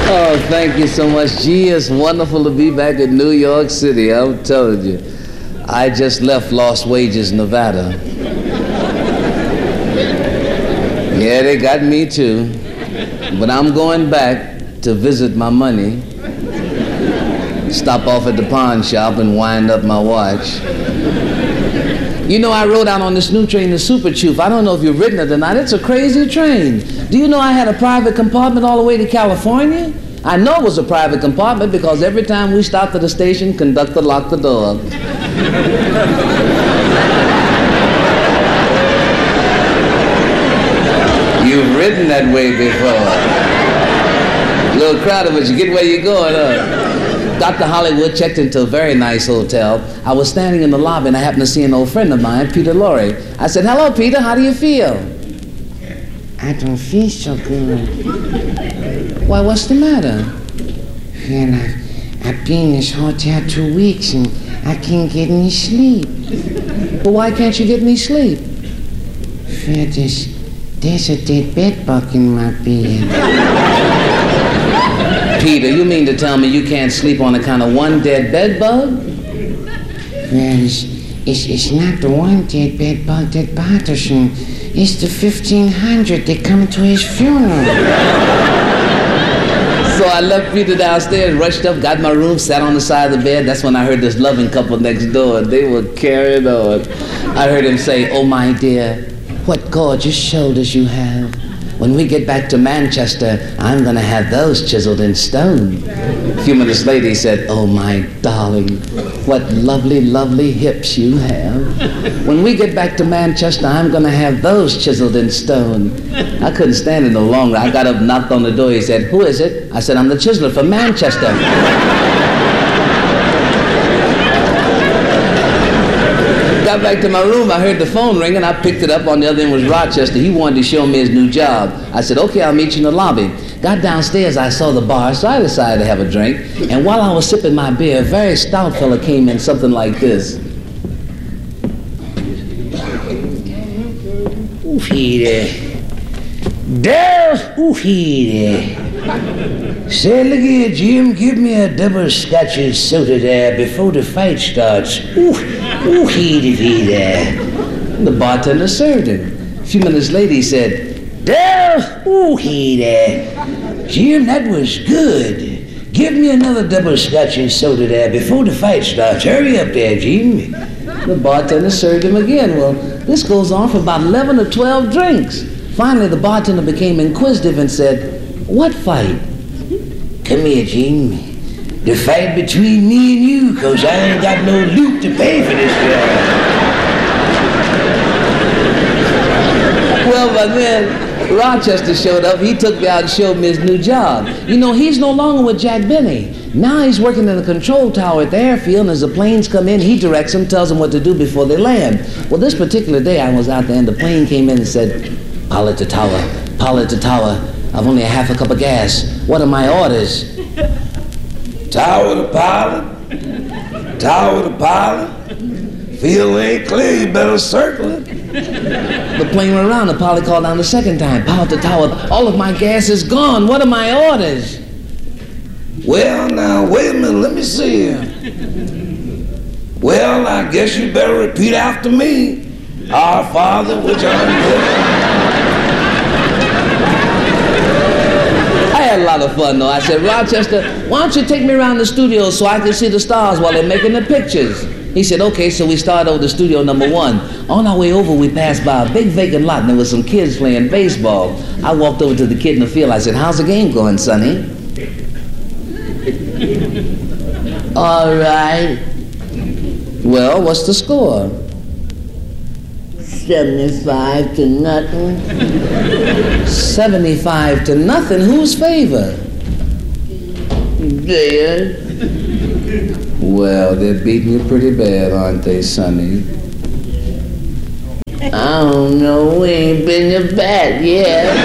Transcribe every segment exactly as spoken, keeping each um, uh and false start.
Oh, thank you so much. Gee, it's wonderful to be back in New York City. I'm telling you. I just left Lost Wages, Nevada. Yeah, they got me too. But I'm going back to visit my money. Stop off at the pawn shop and wind up my watch. You know, I rode out on this new train, the Super Choof. I don't know if you've ridden it or not. It's a crazy train. Do you know I had a private compartment all the way to California? I know it was a private compartment because every time we stopped at the station, conductor locked the door. You've ridden that way before. A little crowded, but you get where you're going, huh? Doctor Hollywood checked into a very nice hotel. I was standing in the lobby and I happened to see an old friend of mine, Peter Lorre. I said, "Hello, Peter, how do you feel?" "I don't feel so good." "Why, what's the matter?" "Well, I, I've been in this hotel two weeks and I can't get any sleep." "Well, why can't you get any sleep?" "Well, there's, there's a dead bed bug in my bed." "Peter, you mean to tell me you can't sleep on account of one dead bed bug?" "Well, it's, it's, it's not the one dead bed bug that bothers him. It's the fifteen hundred that come to his funeral." So I left Peter downstairs, rushed up, got my room, sat on the side of the bed. That's when I heard this loving couple next door. They were carrying on. I heard him say, "Oh, my dear, what gorgeous shoulders you have. When we get back to Manchester, I'm going to have those chiseled in stone." A few minutes later, he said, "Oh, my darling, what lovely, lovely hips you have. When we get back to Manchester, I'm going to have those chiseled in stone." I couldn't stand it no longer. I got up, knocked on the door. He said, "Who is it?" I said, "I'm the chiseler from Manchester." Got back to my room, I heard the phone ringing. I picked it up. On the other end was Rochester. He wanted to show me his new job. I said, "Okay, I'll meet you in the lobby." Got downstairs, I saw the bar, so I decided to have a drink. And while I was sipping my beer, a very stout fella came in, something like this. Peter. There's Peter. Say, look here, Jim, give me a double scotch and soda there before the fight starts. Ooh, ooh, heedy, Peter. The bartender served him. A few minutes later, he said, "There's ooh, heedy. Jim, that was good. Give me another double scotch and soda there before the fight starts. Hurry up there, Jim." The bartender served him again. Well, this goes on for about eleven or twelve drinks. Finally, the bartender became inquisitive and said, "What fight?" "Come here, Jim. The fight between me and you, cause I ain't got no loot to pay for this job." Well, by then, Rochester showed up. He took me out and showed me his new job. You know, he's no longer with Jack Benny. Now he's working in the control tower at the airfield, and as the planes come in, he directs them, tells them what to do before they land. Well, this particular day, I was out there, and the plane came in and said, "Pilot to tower, pilot to tower. I've only a half a cup of gas. What are my orders?" "Tower to pilot, tower to pilot. Field ain't clear, you better circle it." The plane went around. The pilot called down the second time. "Pilot to tower, all of my gas is gone. What are my orders?" "Well, now, wait a minute, let me see here. Well, I guess you better repeat after me. Our Father, which art in heaven." I had a lot of fun, though. I said, "Rochester, why don't you take me around the studio so I can see the stars while they're making the pictures?" He said, "Okay," so we started over to studio number one. On our way over, we passed by a big vacant lot, and there was some kids playing baseball. I walked over to the kid in the field. I said, "How's the game going, Sonny?" "All right." "Well, what's the score?" seventy-five to nothing. seventy-five to nothing? Whose favor? Theirs. Well, they're beating you pretty bad, aren't they, Sonny? I don't know. We ain't been to bat yet.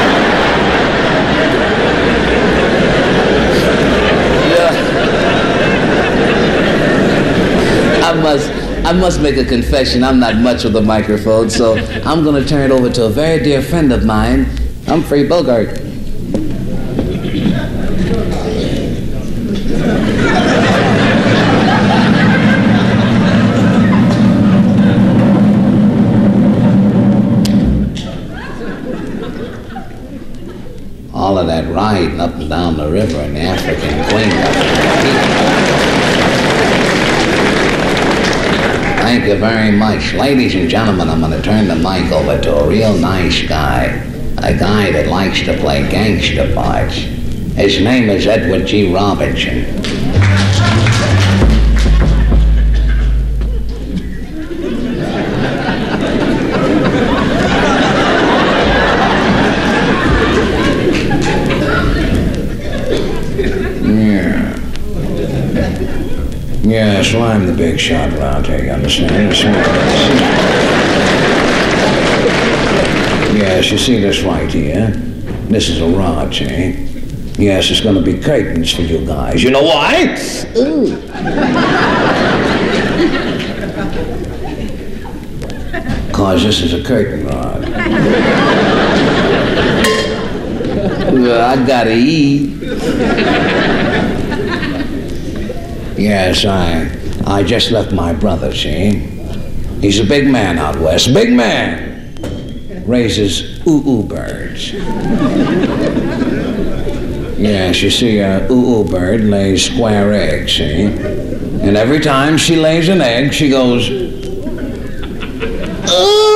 I must, I must make a confession. I'm not much with a microphone, so I'm going to turn it over to a very dear friend of mine, Humphrey Bogart. All of that riding up and down the river in the African Queen. Thank you very much. Ladies and gentlemen, I'm going to turn the mic over to a real nice guy. A guy that likes to play gangster parts. His name is Edward G. Robinson. Yeah, so I'm the big shot around here, you understand? Yes, you see this right here? This is a rod, see? Yes, it's gonna be curtains for you guys. You know why? Ooh. Cause this is a curtain rod. Well, I gotta eat. Yes, I I just left my brother, see? He's a big man out west, big man. Raises oo-oo birds. Yes, you see, a oo-oo bird lays square eggs, see? And every time she lays an egg, she goes, ooh!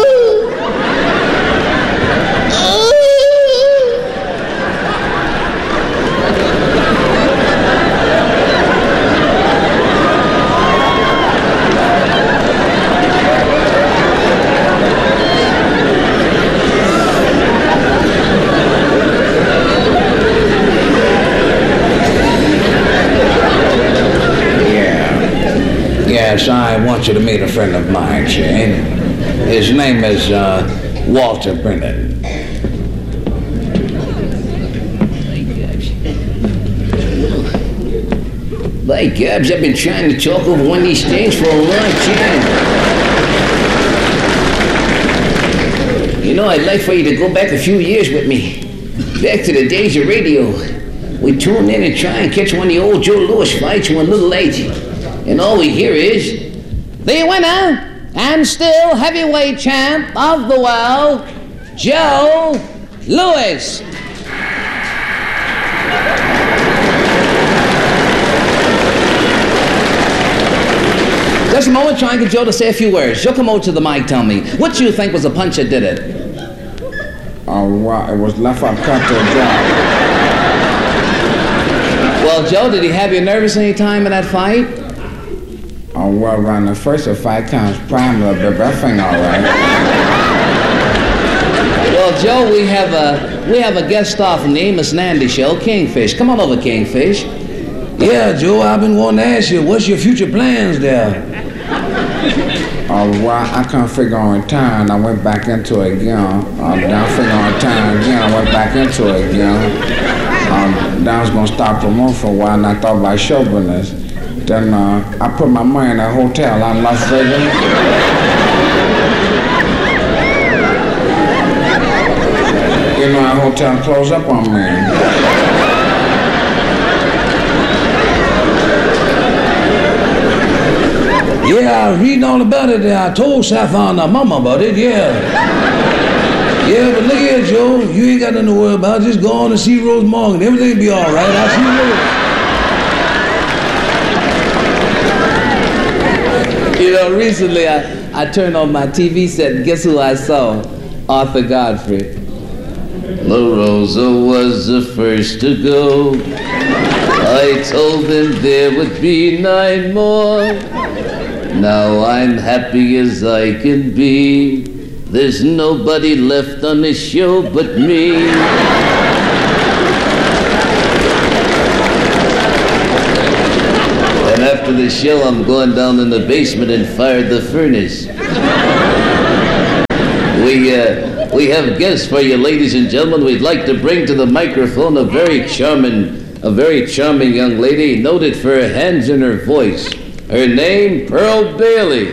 Yes, I want you to meet a friend of mine, Shane. His name is uh, Walter Brennan. By gabs, I've been trying to talk over one of these things for a long time. You know, I'd like for you to go back a few years with me. Back to the days of radio. We tune in and try and catch one of the old Joe Louis fights when a little late. And all we hear is, the winner and still heavyweight champ of the world, Joe Louis. Just a moment, trying to get Joe to say a few words. Joe, come over to the mic, tell me. What do you think was the punch that did it? Oh, wow, it was left uppercut to the jaw. Well, Joe, did he have you nervous any time in that fight? Oh, well, around the first of five counts, prime a little bit, but I think all right. Well, Joe, we have a we have a guest star from the Amos and Andy show, Kingfish. Come on over, Kingfish. Yeah, Joe, I've been wanting to ask you, what's your future plans there? Oh, well, I couldn't figure on retiring. I went back into it again. Uh, then I figured on retiring again. I went back into it again. Um, then I was going to stop promoting for a while, and I thought about show business. Then uh, I put my money in a hotel out in Las Vegas. You know, that hotel closed up on me. Yeah, I was reading all about it. I told Sapphire and Mama about it, yeah. Yeah, but look here, Joe. You ain't got nothing to worry about. Just go on and see Rose Morgan. Everything will be all right. I'll see you later. You know, recently I, I turned on my T V set and guess who I saw? Arthur Godfrey. La Rosa was the first to go. I told them there would be nine more. Now I'm happy as I can be. There's nobody left on this show but me. And after the show, I'm going down in the basement and fire the furnace. We, uh, we have guests for you, ladies and gentlemen. We'd like to bring to the microphone a very charming, a very charming young lady, noted for her hands and her voice. Her name, Pearl Bailey.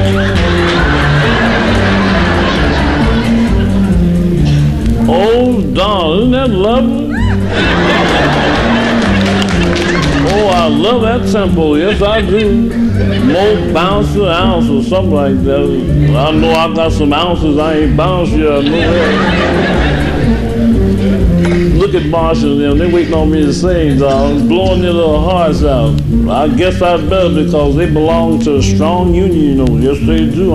Old Don, isn't that lovely? Oh, I love that tempo. Yes, I do. More bounce an ounce or something like that. I know I got some ounces I ain't bounced yet. I know that. Look at Marshall and them. They waiting on me to sing, dog. Blowing their little hearts out. I guess I better because they belong to a strong union, you know. Yes, they do.